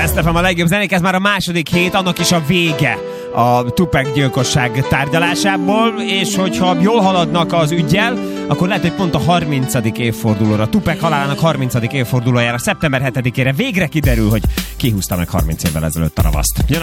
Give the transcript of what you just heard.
Lesztefem a legjobb zenék, ez már a második hét, annak is a vége a Tupac gyilkosság tárgyalásából, és hogyha jól haladnak az üggyel, akkor lehet, hogy pont a 30. évfordulóra, Tupac halálának 30. évfordulójára, szeptember 7-ére végre kiderül, hogy ki húzta meg 30 évvel ezelőtt a ravaszt.